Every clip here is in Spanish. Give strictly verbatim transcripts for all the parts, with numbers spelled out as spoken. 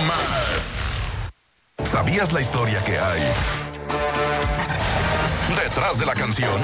más. ¿Sabías la historia que hay detrás de la canción?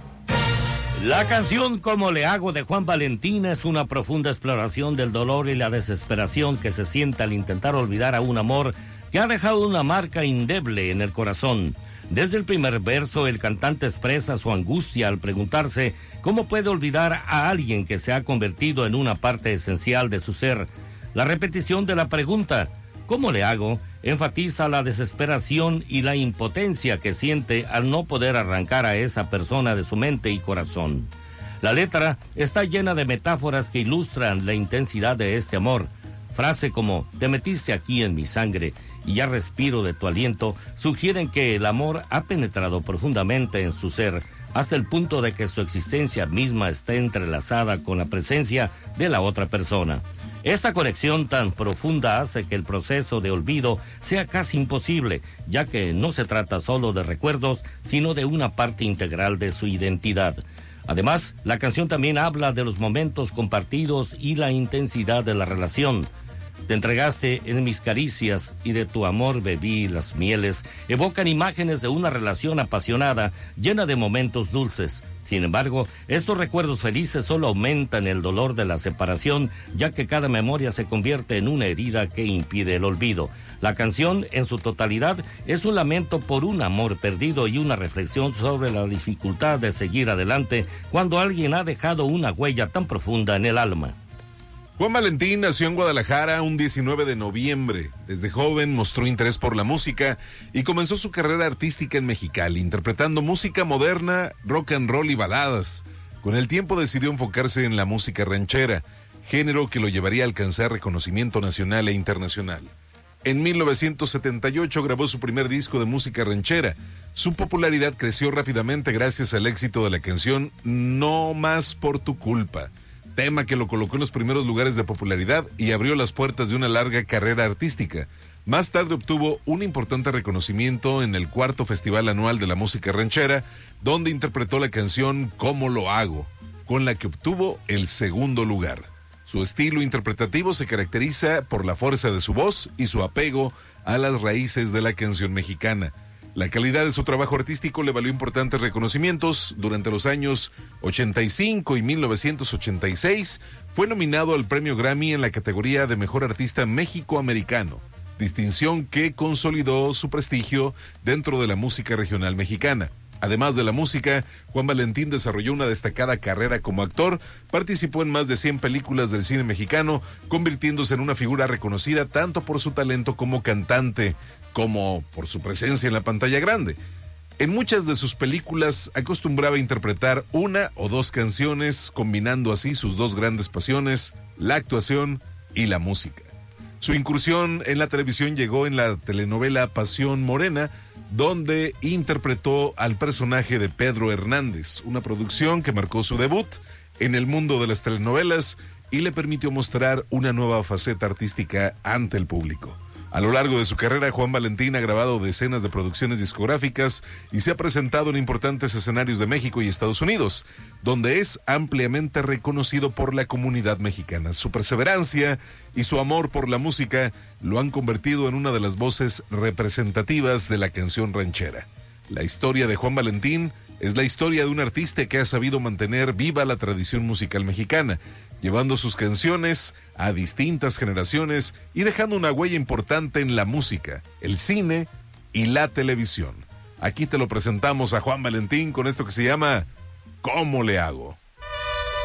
La canción Cómo le hago de Juan Valentín es una profunda exploración del dolor y la desesperación que se siente al intentar olvidar a un amor que ha dejado una marca indeleble en el corazón. Desde el primer verso, el cantante expresa su angustia al preguntarse cómo puede olvidar a alguien que se ha convertido en una parte esencial de su ser. La repetición de la pregunta, ¿cómo le hago?, enfatiza la desesperación y la impotencia que siente al no poder arrancar a esa persona de su mente y corazón. La letra está llena de metáforas que ilustran la intensidad de este amor. Frase como, te metiste aquí en mi sangre y ya respiro de tu aliento, sugieren que el amor ha penetrado profundamente en su ser, hasta el punto de que su existencia misma está entrelazada con la presencia de la otra persona. Esta conexión tan profunda hace que el proceso de olvido sea casi imposible, ya que no se trata solo de recuerdos, sino de una parte integral de su identidad. Además, la canción también habla de los momentos compartidos y la intensidad de la relación. Te entregaste en mis caricias y de tu amor bebí las mieles. Evocan imágenes de una relación apasionada, llena de momentos dulces. Sin embargo, estos recuerdos felices solo aumentan el dolor de la separación, ya que cada memoria se convierte en una herida que impide el olvido. La canción, en su totalidad, es un lamento por un amor perdido y una reflexión sobre la dificultad de seguir adelante cuando alguien ha dejado una huella tan profunda en el alma. Juan Valentín nació en Guadalajara un diecinueve de noviembre. Desde joven mostró interés por la música y comenzó su carrera artística en Mexicali, interpretando música moderna, rock and roll y baladas. Con el tiempo decidió enfocarse en la música ranchera, género que lo llevaría a alcanzar reconocimiento nacional e internacional. En mil novecientos setenta y ocho grabó su primer disco de música ranchera. Su popularidad creció rápidamente gracias al éxito de la canción No Más Por Tu Culpa, tema que lo colocó en los primeros lugares de popularidad y abrió las puertas de una larga carrera artística. Más tarde obtuvo un importante reconocimiento en el cuarto Festival Anual de la Música Ranchera, donde interpretó la canción Cómo lo hago, con la que obtuvo el segundo lugar. Su estilo interpretativo se caracteriza por la fuerza de su voz y su apego a las raíces de la canción mexicana. La calidad de su trabajo artístico le valió importantes reconocimientos. Durante los años ochenta y cinco y mil novecientos ochenta y seis fue nominado al Premio Grammy en la categoría de Mejor Artista México-Americano, distinción que consolidó su prestigio dentro de la música regional mexicana. Además de la música, Juan Valentín desarrolló una destacada carrera como actor, participó en más de cien películas del cine mexicano, convirtiéndose en una figura reconocida tanto por su talento como cantante, como por su presencia en la pantalla grande. En muchas de sus películas acostumbraba a interpretar una o dos canciones, combinando así sus dos grandes pasiones, la actuación y la música. Su incursión en la televisión llegó en la telenovela Pasión Morena, donde interpretó al personaje de Pedro Hernández, una producción que marcó su debut en el mundo de las telenovelas y le permitió mostrar una nueva faceta artística ante el público. A lo largo de su carrera, Juan Valentín ha grabado decenas de producciones discográficas y se ha presentado en importantes escenarios de México y Estados Unidos, donde es ampliamente reconocido por la comunidad mexicana. Su perseverancia y su amor por la música lo han convertido en una de las voces representativas de la canción ranchera. La historia de Juan Valentín es la historia de un artista que ha sabido mantener viva la tradición musical mexicana, llevando sus canciones a distintas generaciones y dejando una huella importante en la música, el cine y la televisión. Aquí te lo presentamos a Juan Valentín con esto que se llama ¿Cómo le hago?